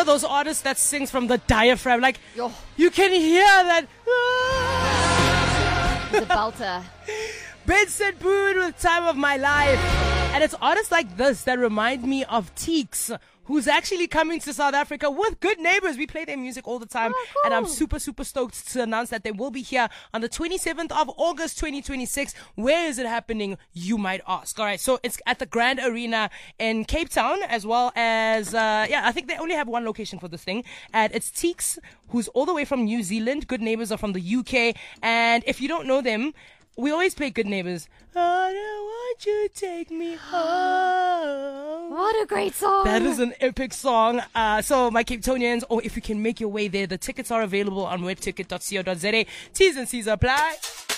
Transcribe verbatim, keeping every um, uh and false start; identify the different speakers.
Speaker 1: know those artists that sings from the diaphragm? Like,
Speaker 2: Yo.
Speaker 1: you can hear that.
Speaker 2: He's a belter.
Speaker 1: Benson Boone with Time of My Life. And it's artists like this that remind me of Teeks, who's actually coming to South Africa with Good Neighbors. We play their music all the time.
Speaker 2: Oh, cool.
Speaker 1: And I'm super, super stoked to announce that they will be here on the twenty-seventh of August, twenty twenty-six. Where is it happening, you might ask? All right, so it's at the Grand Arena in Cape Town, as well as, uh, yeah, I think they only have one location for this thing. And it's Teeks, who's all the way from New Zealand. Good Neighbors are from the U K. And if you don't know them, we always play Good Neighbors. I don't want you to take me home.
Speaker 2: What a great song.
Speaker 1: That is an epic song. Uh, so my Cape Townians, or if you can make your way there, the tickets are available on webticket dot co dot za. T's and C's apply.